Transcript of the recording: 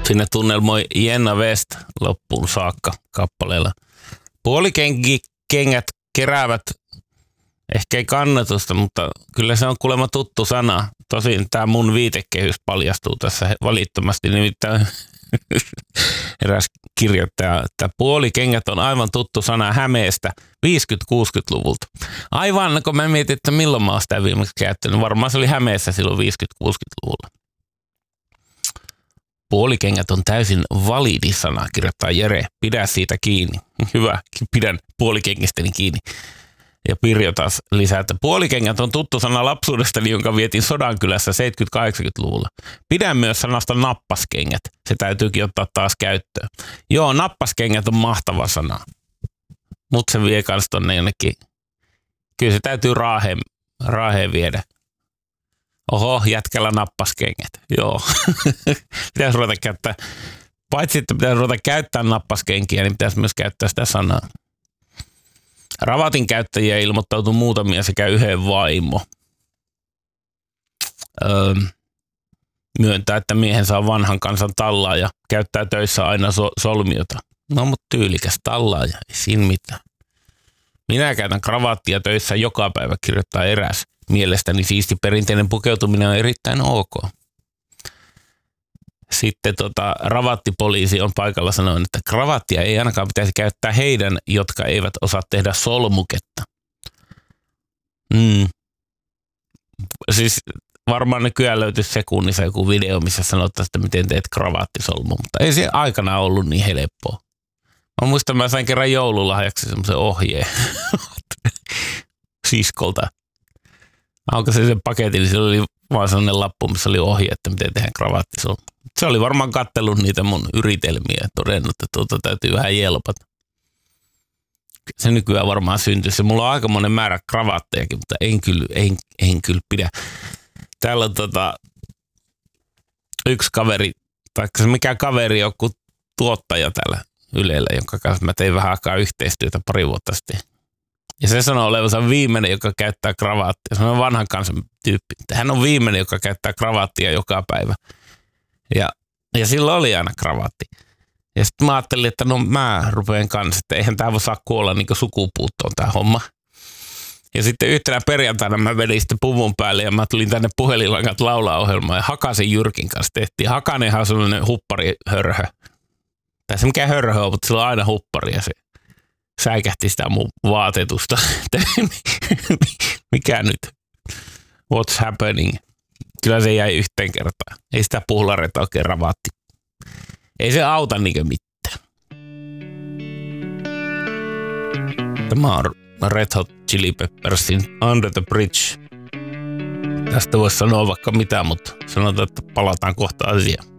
Sinne tunnelmoi Jenna West loppuun saakka kappaleella. Puolikengät keräävät ehkä ei kannatusta, mutta kyllä se on kuulemma tuttu sana. Tosin tämä mun viitekehys paljastuu tässä välittömästi, nimittäin eräs kirjoittaja, että puolikengät on aivan tuttu sana Hämeestä 50-60-luvulta. Aivan, kun mä mietin, että milloin mä oon sitä viimeksi käyttänyt. Varmaan se oli Hämeessä silloin 50-60-luvulla. Puolikengät on täysin validi sana, kirjoittaa Jere. Pidä siitä kiinni. Hyvä, pidän puolikengistäni kiinni. Ja Pirjo taas lisää, että puolikengät on tuttu sana lapsuudestani, jonka vietin Sodankylässä 70-80-luvulla. Pidän myös sanasta nappaskengät. Se täytyykin ottaa taas käyttöön. Joo, nappaskengät on mahtava sana. Mut se vie kans tonne jonnekin. Kyllä se täytyy raaheen viedä. Oho, jätkällä nappaskengät. Joo. Pitäisi ruveta käyttää. Paitsi, että pitäisi ruveta käyttää nappaskenkiä, niin pitäisi myös käyttää sitä sanaa. Ravatin käyttäjiä ilmoittautui muutamia sekä yhden vaimo. Myöntää, että miehen saa vanhan kansan tallaa ja käyttää töissä aina solmiota. No, mutta tyylikäs tallaaja, ei siinä mitään. Minä käytän kravaattia töissä joka päivä, kirjoittaa eräs. Mielestäni siisti perinteinen pukeutuminen on erittäin ok. Sitten ravattipoliisi on paikalla sanoen, että kravattia ei ainakaan pitäisi käyttää heidän, jotka eivät osaa tehdä solmuketta. Siis varmaan nykyään löytyisi sekunnissa joku video, missä sanotaan, että miten teet kravaattisolmu, mutta ei se aikana ollut niin helppoa. Mä muistan, mä sain kerran joululahjaksi semmoisen ohjeen siskolta. Onko se sen paketin, niin siellä oli vaan sellainen lappu, missä oli ohje, että miten tehdään kravaattisolmu. Se oli varmaan kattellut niitä mun yritelmiä ja todennut, että täytyy vähän jelpata. Se nykyään varmaan syntyisi. Mulla on aikamoinen määrä kravaattejakin, mutta en kyllä pidä. Täällä on yksi kaveri, vaikka se mikä kaveri, joku tuottaja täällä Ylellä, jonka kanssa mä tein vähän aikaa yhteistyötä pari vuotta sitten. Ja se sanoo olevansa viimeinen, joka käyttää kravaattia. Se on vanhan kansan tyyppi. Hän on viimeinen, joka käyttää kravaattia joka päivä. Ja silloin oli aina kravaatti. Ja sitten mä ajattelin, että no mä rupean kanssa, että eihän tää voi saa kuolla niin kuin sukupuuttoon tää homma. Ja sitten yhtenä perjantaina mä vedin sitten puvun päälle ja mä tulin tänne puhelinlangat laulaohjelmaan ja Hakasen Jyrkin kanssa tehtiin. Hakanenhan on sellainen hupparihörhö. Tai se mikä hörhö on, mutta sillä on aina huppari ja se säikähti sitä mun vaatetusta. Mikä nyt? What's happening? Kyllä se jäi yhteen kertaan. Ei sitä puhlareita oikein ravaatti. Ei se auta niinkö mitään. Tämä on Red Hot Chili Peppersin Under the Bridge. Tästä voisi sanoa vaikka mitä, mutta sanotaan, että palataan kohta asiaan.